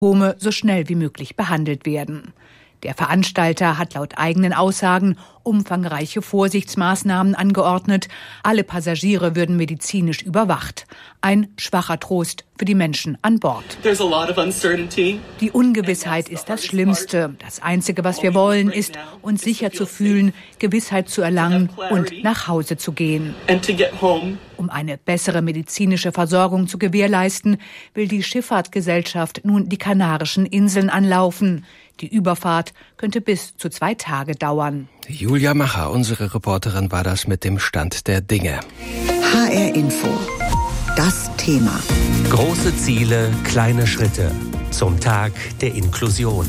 Symptome so schnell wie möglich behandelt werden. Der Veranstalter hat laut eigenen Aussagen umfangreiche Vorsichtsmaßnahmen angeordnet. Alle Passagiere würden medizinisch überwacht. Ein schwacher Trost für die Menschen an Bord. Die Ungewissheit ist das Schlimmste. Das Einzige, was wir wollen, ist, uns sicher zu fühlen, Gewissheit zu erlangen und nach Hause zu gehen. Um eine bessere medizinische Versorgung zu gewährleisten, will die Schifffahrtsgesellschaft nun die Kanarischen Inseln anlaufen. Die Überfahrt könnte bis zu 2 Tage dauern. Julia Macher, unsere Reporterin, war das mit dem Stand der Dinge. HR Info. Das Thema. Große Ziele, kleine Schritte zum Tag der Inklusion.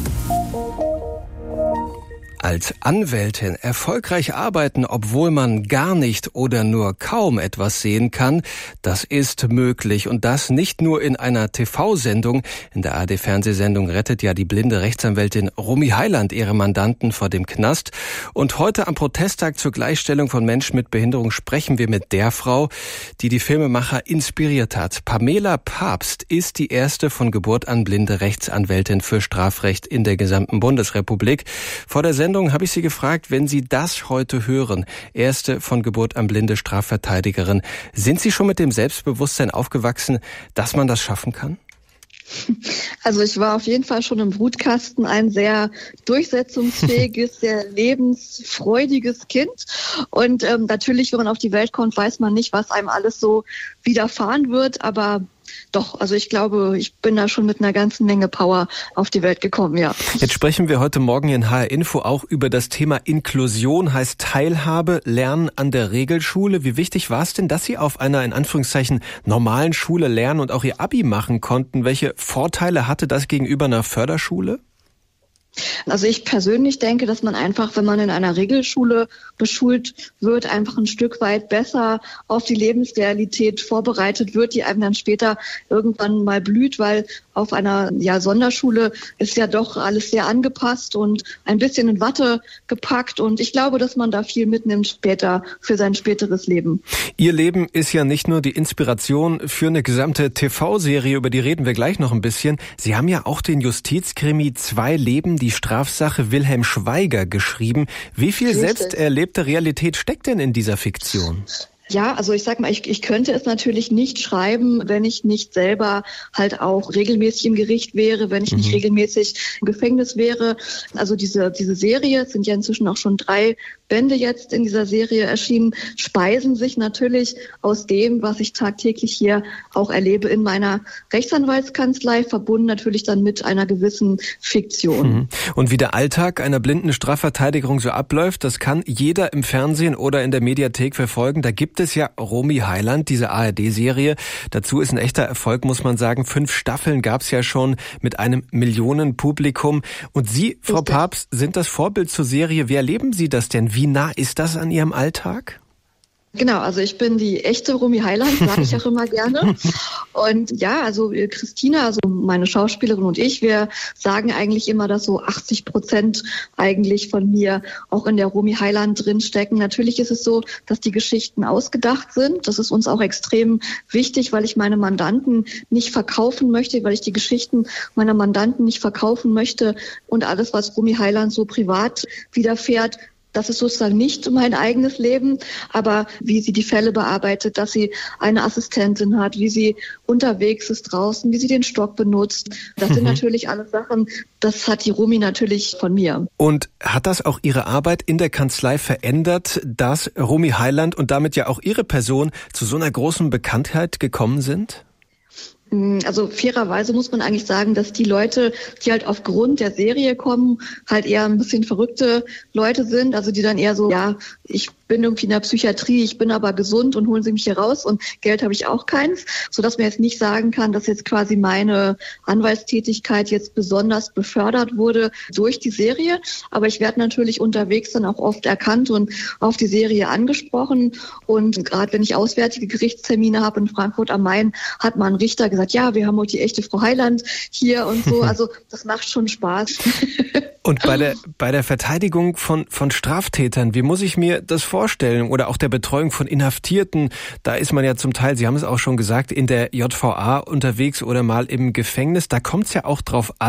Als Anwältin erfolgreich arbeiten, obwohl man gar nicht oder nur kaum etwas sehen kann, das ist möglich. Und das nicht nur in einer TV-Sendung. In der ARD-Fernsehsendung rettet ja die blinde Rechtsanwältin Romy Heiland ihre Mandanten vor dem Knast. Und heute am Protesttag zur Gleichstellung von Menschen mit Behinderung sprechen wir mit der Frau, die die Filmemacher inspiriert hat. Pamela Papst ist die erste von Geburt an blinde Rechtsanwältin für Strafrecht in der gesamten Bundesrepublik. Vor der Sendung habe ich Sie gefragt, wenn Sie das heute hören, erste von Geburt an blinde Strafverteidigerin, sind Sie schon mit dem Selbstbewusstsein aufgewachsen, dass man das schaffen kann? Also ich war auf jeden Fall schon im Brutkasten ein sehr durchsetzungsfähiges, sehr lebensfreudiges Kind. Und natürlich, wenn man auf die Welt kommt, weiß man nicht, was einem alles so widerfahren wird, aber doch, also ich glaube, ich bin da schon mit einer ganzen Menge Power auf die Welt gekommen, ja. Jetzt sprechen wir heute Morgen in HR Info auch über das Thema Inklusion, heißt Teilhabe, Lernen an der Regelschule. Wie wichtig war es denn, dass Sie auf einer, in Anführungszeichen, normalen Schule lernen und auch Ihr Abi machen konnten? Welche Vorteile hatte das gegenüber einer Förderschule? Also ich persönlich denke, dass man einfach, wenn man in einer Regelschule beschult wird, einfach ein Stück weit besser auf die Lebensrealität vorbereitet wird, die einem dann später irgendwann mal blüht, weil auf einer Sonderschule ist ja doch alles sehr angepasst und ein bisschen in Watte gepackt. Und ich glaube, dass man da viel mitnimmt später für sein späteres Leben. Ihr Leben ist ja nicht nur die Inspiration für eine gesamte TV-Serie, über die reden wir gleich noch ein bisschen. Sie haben ja auch den Justizkrimi 2 Leben, die Strafsache Wilhelm Schweiger geschrieben. Wie viel selbst erlebte Realität steckt denn in dieser Fiktion? Ja, also ich sag mal, ich könnte es natürlich nicht schreiben, wenn ich nicht selber halt auch regelmäßig im Gericht wäre, wenn ich nicht regelmäßig im Gefängnis wäre. Also diese Serie, es sind ja inzwischen auch schon 3 Bände jetzt in dieser Serie erschienen, speisen sich natürlich aus dem, was ich tagtäglich hier auch erlebe in meiner Rechtsanwaltskanzlei, verbunden natürlich dann mit einer gewissen Fiktion. Und wie der Alltag einer blinden Strafverteidigung so abläuft, das kann jeder im Fernsehen oder in der Mediathek verfolgen. Da gibt es ja Romy Heiland, diese ARD-Serie. Dazu ist ein echter Erfolg, muss man sagen. 5 Staffeln gab es ja schon mit einem Millionenpublikum. Und Sie, Frau Papst, sind das Vorbild zur Serie. Wie erleben Sie das denn? Wie nah ist das an Ihrem Alltag? Genau, also ich bin die echte Romy Heiland, sage ich auch immer gerne. Und ja, also Christina, also meine Schauspielerin und ich, wir sagen eigentlich immer, dass so 80% eigentlich von mir auch in der Romy Heiland drinstecken. Natürlich ist es so, dass die Geschichten ausgedacht sind. Das ist uns auch extrem wichtig, weil ich meine Mandanten nicht verkaufen möchte, weil ich die Geschichten meiner Mandanten nicht verkaufen möchte. Und alles, was Romy Heiland so privat widerfährt, das ist sozusagen nicht mein eigenes Leben, aber wie sie die Fälle bearbeitet, dass sie eine Assistentin hat, wie sie unterwegs ist draußen, wie sie den Stock benutzt. Das sind natürlich alles Sachen, das hat die Romy natürlich von mir. Und hat das auch Ihre Arbeit in der Kanzlei verändert, dass Romy Heiland und damit ja auch Ihre Person zu so einer großen Bekanntheit gekommen sind? Also fairerweise muss man eigentlich sagen, dass die Leute, die halt aufgrund der Serie kommen, halt eher ein bisschen verrückte Leute sind. Also die dann eher so, ja, ich bin irgendwie in der Psychiatrie, ich bin aber gesund und holen Sie mich hier raus und Geld habe ich auch keins. Sodass man jetzt nicht sagen kann, dass jetzt quasi meine Anwaltstätigkeit jetzt besonders befördert wurde durch die Serie. Aber ich werde natürlich unterwegs dann auch oft erkannt und auf die Serie angesprochen. Und gerade wenn ich auswärtige Gerichtstermine habe in Frankfurt am Main, hat mal ein Richter gesagt, ja, wir haben heute die echte Frau Heiland hier und so. Also das macht schon Spaß. Und bei der Verteidigung von Straftätern, wie muss ich mir das vorstellen? Oder auch der Betreuung von Inhaftierten, da ist man ja zum Teil, Sie haben es auch schon gesagt, in der JVA unterwegs oder mal im Gefängnis. Da kommt es ja auch drauf an,